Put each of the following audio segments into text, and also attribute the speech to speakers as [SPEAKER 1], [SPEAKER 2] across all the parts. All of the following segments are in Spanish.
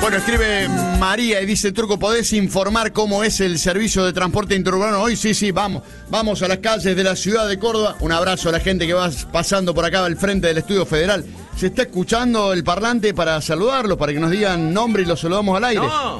[SPEAKER 1] Bueno, escribe María y dice: Turco, ¿podés informar cómo es el servicio de transporte interurbano hoy? Sí, vamos a las calles de la ciudad de Córdoba. Un abrazo a la gente que va pasando por acá al frente del Estudio Federal. ¿Se está escuchando el parlante para saludarlos, para que nos digan nombre y los saludamos al aire?
[SPEAKER 2] No.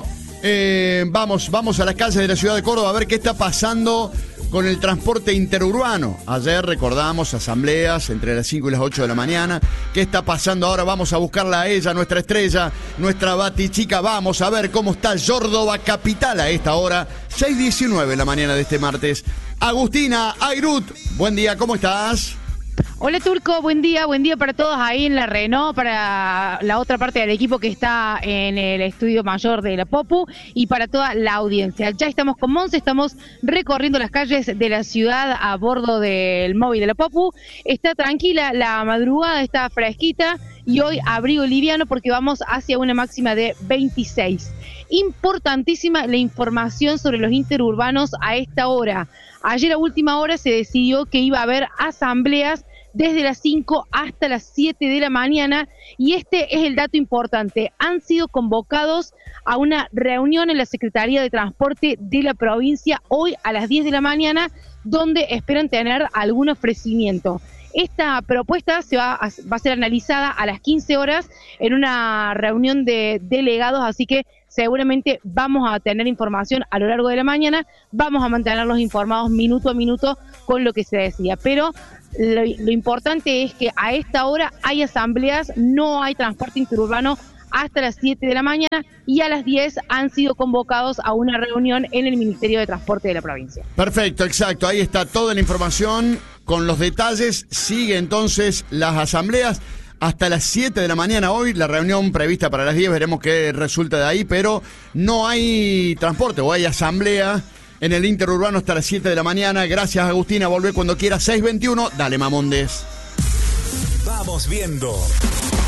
[SPEAKER 1] Vamos a las calles de la ciudad de Córdoba a ver qué está pasando con el transporte interurbano. Ayer recordamos asambleas entre las 5 y las 8 de la mañana. ¿Qué está pasando ahora? Vamos a buscarla a ella, nuestra estrella, nuestra batichica. Vamos a ver cómo está Córdoba capital a esta hora, 6:19 de la mañana de este martes. Agustina Airut, buen día, ¿cómo estás?
[SPEAKER 3] Hola Turco, buen día para todos ahí en la Renault, para la otra parte del equipo que está en el estudio mayor de la Popu y para toda la audiencia. Ya estamos con Monse, estamos recorriendo las calles de la ciudad a bordo del móvil de la Popu. Está tranquila, la madrugada está fresquita y hoy abrigo liviano porque vamos hacia una máxima de 26. Importantísima la información sobre los interurbanos a esta hora. Ayer a última hora se decidió que iba a haber asambleas desde las 5 hasta las 7 de la mañana y este es el dato importante. Han sido convocados a una reunión en la Secretaría de Transporte de la provincia hoy a las 10 de la mañana donde esperan tener algún ofrecimiento. Esta propuesta va a ser analizada a las 15 horas en una reunión de delegados, así que seguramente vamos a tener información a lo largo de la mañana, vamos a mantenerlos informados minuto a minuto con lo que se decía, pero lo importante es que a esta hora hay asambleas, no hay transporte interurbano hasta las 7 de la mañana y a las 10 han sido convocados a una reunión en el Ministerio de Transporte de la provincia.
[SPEAKER 1] Perfecto, exacto, ahí está toda la información con los detalles. Sigue entonces las asambleas hasta las 7 de la mañana hoy, la reunión prevista para las 10, veremos qué resulta de ahí, pero no hay transporte o hay asamblea en el interurbano hasta las 7 de la mañana. Gracias, Agustina, volvé cuando quieras, 6:21, dale, Mamondes.
[SPEAKER 4] Vamos viendo.